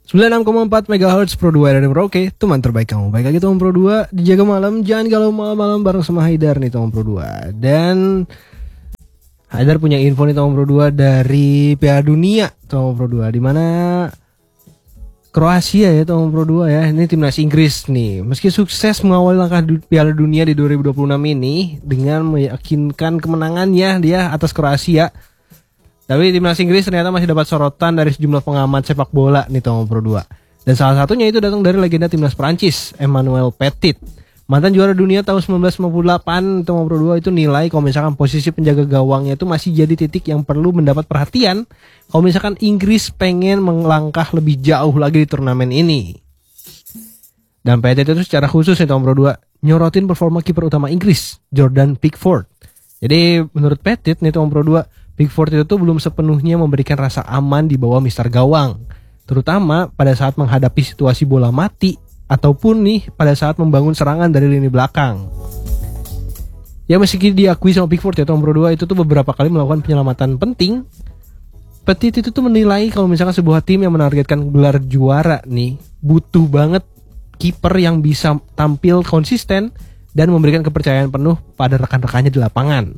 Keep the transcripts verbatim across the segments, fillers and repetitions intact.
sembilan puluh enam koma empat megahertz Pro dua R R M Merauke, teman terbaik kamu. Baik lagi teman Pro dua, dijaga malam, jangan galau malam-malam bareng sama Haidar nih teman Pro dua. Dan Haidar punya info nih teman Pro dua dari Piala Dunia teman Pro dua, di mana Kroasia ya teman Pro dua ya. Ini timnas Inggris nih. Meski sukses mengawal langkah du- Piala Dunia di dua ribu dua puluh enam ini dengan meyakinkan kemenangannya dia atas Kroasia, tapi timnas Inggris ternyata masih dapat sorotan dari sejumlah pengamat sepak bola nih teman Pro dua. Dan salah satunya itu datang dari legenda timnas Prancis, Emmanuel Petit. Mantan juara dunia tahun sembilan belas sembilan puluh delapan teman Pro dua itu nilai kalau misalkan posisi penjaga gawangnya itu masih jadi titik yang perlu mendapat perhatian kalau misalkan Inggris pengen melangkah lebih jauh lagi di turnamen ini. Dan Petit itu secara khusus nih teman Pro dua nyorotin performa kiper utama Inggris, Jordan Pickford. Jadi menurut Petit nih teman Pro dua, Pickford itu tuh belum sepenuhnya memberikan rasa aman di bawah mister gawang, terutama pada saat menghadapi situasi bola mati ataupun nih pada saat membangun serangan dari lini belakang. Ya meski diakui sama Pickford ya Tom Pro dua itu tuh beberapa kali melakukan penyelamatan penting, Petit itu tuh menilai kalau misalkan sebuah tim yang menargetkan gelar juara nih butuh banget kiper yang bisa tampil konsisten dan memberikan kepercayaan penuh pada rekan-rekannya di lapangan.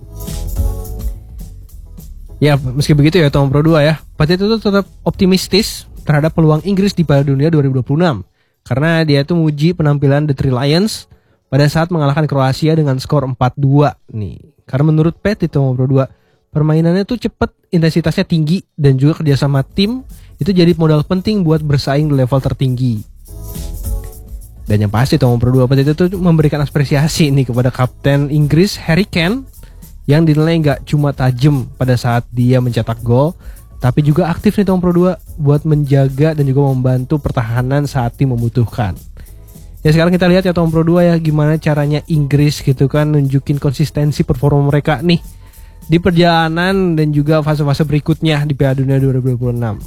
Ya meski begitu ya Tom Pro dua ya, Petit itu tetap optimistis terhadap peluang Inggris di Piala Dunia dua ribu dua puluh enam. Karena dia tuh menguji penampilan The Three Lions pada saat mengalahkan Kroasia dengan skor empat dua nih. Karena menurut Petit Tom Pro dua, permainannya tuh cepet, intensitasnya tinggi, dan juga kerjasama tim itu jadi modal penting buat bersaing di level tertinggi. Dan yang pasti Tom Pro dua, Petit itu memberikan apresiasi nih kepada kapten Inggris Harry Kane yang dinilai nggak cuma tajam pada saat dia mencetak gol, tapi juga aktif nih Tom Pro dua buat menjaga dan juga membantu pertahanan saat tim membutuhkan. Ya sekarang kita lihat ya Tom Pro dua ya gimana caranya Inggris gitu kan nunjukin konsistensi performa mereka nih di perjalanan dan juga fase-fase berikutnya di Piala Dunia dua ribu dua puluh enam.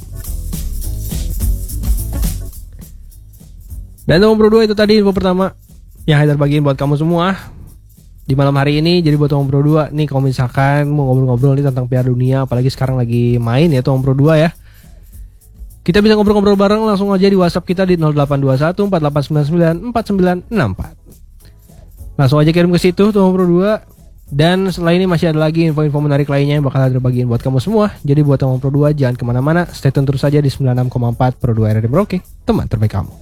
Dan Tom Pro dua itu tadi info pertama yang Haidar bagiin buat kamu semua di malam hari ini. Jadi buat Tom Pro dua nih kalau misalkan mau ngobrol-ngobrol nih tentang Piala Dunia, apalagi sekarang lagi main ya Tom Pro dua ya, kita bisa ngobrol-ngobrol bareng langsung aja di WhatsApp kita di nol delapan dua satu empat delapan sembilan sembilan empat sembilan enam empat. Langsung aja kirim ke situ Tom Pro dua. Dan setelah ini masih ada lagi info-info menarik lainnya yang bakal ada bagiin buat kamu semua. Jadi buat Tom Pro dua jangan kemana-mana, stay tune terus saja di sembilan puluh enam koma empat Pro dua R R M Merauke, teman terbaik kamu.